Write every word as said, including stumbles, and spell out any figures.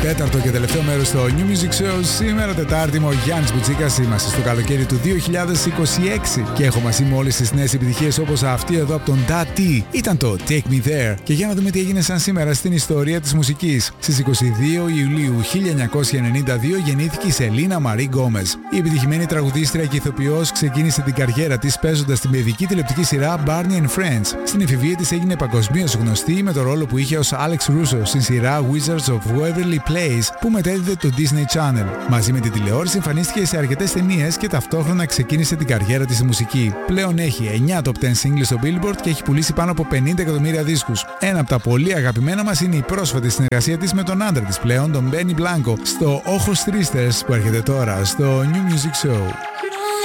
Τέταρτο και τελευταίο μέρος στο New Music Show. Σήμερα Τετάρτη μου ο Γιάννης Μπουτσίκας. Είμαστε στο καλοκαίρι του δύο χιλιάδες είκοσι έξι και έχω μαζί μου όλες τις νέες επιτυχίες όπως αυτή εδώ από τον Dati. Ήταν το Take Me There. Και για να δούμε τι έγινε σαν σήμερα στην ιστορία της μουσικής. Στις είκοσι δύο Ιουλίου χίλια εννιακόσια ενενήντα δύο γεννήθηκε η Σελίνα Μαρί Γκόμες. Η επιτυχημένη τραγουδίστρια και ηθοποιός ξεκίνησε την καριέρα της παίζοντας την παιδική τηλεοπτική σειρά Barney and Friends. Στην εφηβεία της έγινε παγκοσμίως γνωστή με το ρόλο που είχε ως Alex Russo στην σειρά Wizards of Waverly Place που μετέδιδε το Disney Channel. Μαζί με την τηλεόραση εμφανίστηκε σε αρκετές ταινίες και ταυτόχρονα ξεκίνησε την καριέρα της στη μουσική. Πλέον έχει εννιά top δέκα singles στο Billboard και έχει πουλήσει πάνω από πενήντα εκατομμύρια δίσκους. Ένα από τα πολύ αγαπημένα μας είναι η πρόσφατη συνεργασία της με τον άντρα της πλέον, τον Benny Blanco, στο Ojos Tristes που έρχεται τώρα στο New Music Show.